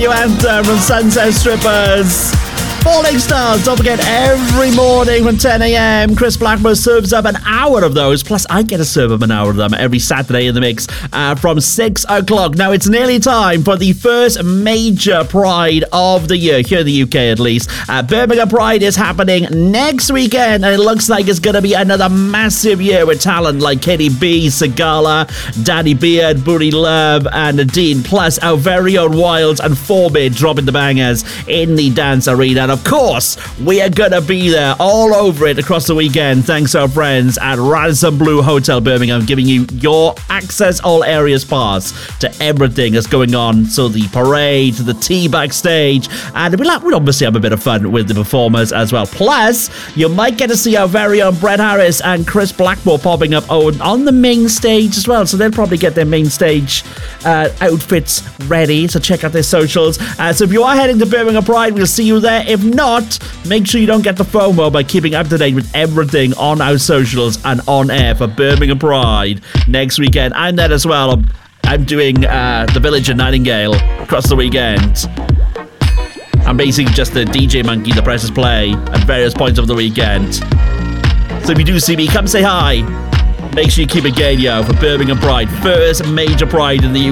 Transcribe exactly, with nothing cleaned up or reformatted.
new anthem from Sunset Strippers. Falling Stars, don't forget, every morning from ten a.m, Chris Blackmore serves up an hour of those, plus I get to serve up an hour of them every Saturday in the mix uh, from six o'clock. Now, it's nearly time for the first major Pride of the year, here in the U K at least. Uh, Birmingham Pride is happening next weekend, and it looks like it's going to be another massive year with talent like Katie B, Sigala, Danny Beard, Booty Love, and Nadine, plus our very own Wilds and Forbid dropping the bangers in the dance arena. Of course, we are going to be there all over it across the weekend, thanks to our friends at Radisson Blu Hotel Birmingham, giving you your access all areas pass to everything that's going on. So the parade, to the tea backstage, and we'll, we'll obviously have a bit of fun with the performers as well. Plus, you might get to see our very own Brett Harris and Chris Blackmore popping up on, on the main stage as well. So they'll probably get their main stage uh, outfits ready. So check out their socials. Uh, so if you are heading to Birmingham Pride, we'll see you there. If not, make sure you don't get the FOMO by keeping up to date with everything on our socials and on air for Birmingham Pride next weekend. I'm there as well. I'm, I'm doing uh, the Village in Nightingale across the weekend. I'm basically just the D J monkey that presses play at various points of the weekend. So if you do see me, come say hi. Make sure you keep it gay, yo, for Birmingham Pride. First major Pride in the U K.